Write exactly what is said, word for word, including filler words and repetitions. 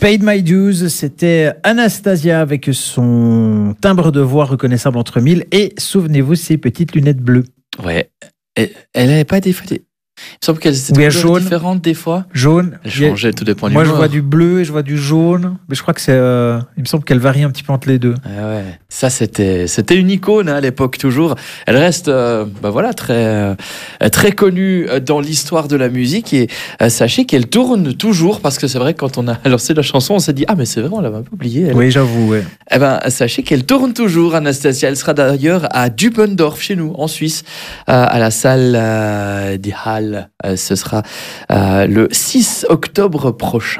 Paid My Dues, c'était Anastasia avec son timbre de voix reconnaissable entre mille et souvenez-vous ses petites lunettes bleues. Ouais, elle n'avait pas des fois des... Il me semble qu'elles étaient Oui, couleurs jaune. différentes des fois. Jaune. Elle changeait, tout dépend du Moi, je humeur. vois du bleu et je vois du jaune. Mais je crois que c'est. Euh, il me semble qu'elle varie un petit peu entre les deux. Ah ouais. Ça, c'était, c'était une icône hein, à l'époque, toujours. Elle reste euh, bah voilà, très, euh, très connue dans l'histoire de la musique. Et euh, sachez qu'elle tourne toujours, parce que c'est vrai, quand on a lancé la chanson, on s'est dit ah, mais c'est vrai, on l'avait un peu oubliée. Elle. Oui, j'avoue. Ouais. Eh ben, sachez qu'elle tourne toujours, Anastasia. Elle sera d'ailleurs à Dubendorf, chez nous, en Suisse, euh, à la salle euh, Die Halle. Euh, ce sera euh, le six octobre prochain.